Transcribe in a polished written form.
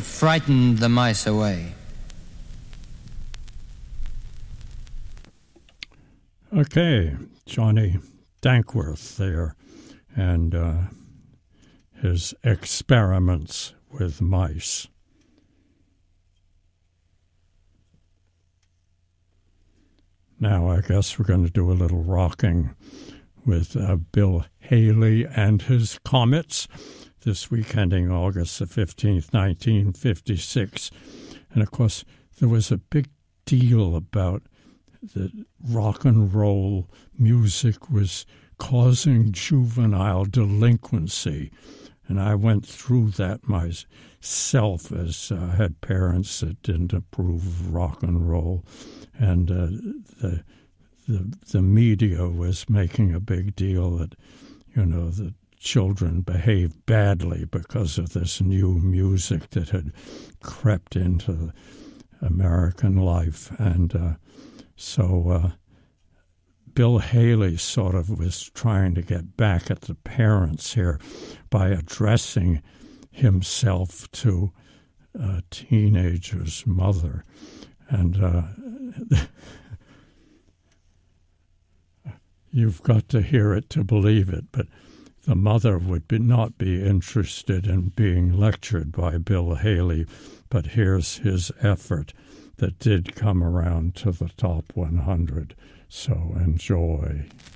frightened the mice away. Okay, Johnny Dankworth there, and his experiments with mice. Now I guess we're going to do a little rocking with Bill Haley and his Comets, this week ending August the 15th, 1956. And, of course, there was a big deal about that rock and roll music was causing juvenile delinquency. And I went through that myself, as I had parents that didn't approve of rock and roll. And the media was making a big deal that, the children behaved badly because of this new music that had crept into American life. And so Bill Haley sort of was trying to get back at the parents here by addressing himself to a teenager's mother. And you've got to hear it to believe it, but the mother would not be interested in being lectured by Bill Haley, but here's his effort that did come around to the top 100. So enjoy.